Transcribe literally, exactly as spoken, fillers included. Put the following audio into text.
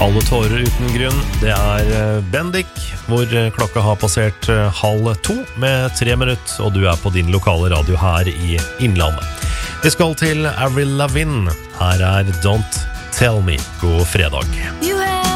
Alle tårer uten grunn. Det er Bendik, hvor klokka har passert halv to med tre minutter, og du er på din lokale radio her i Innlandet. Vi skal til Avril Lavigne. Her er Don't Tell Me. God fredag.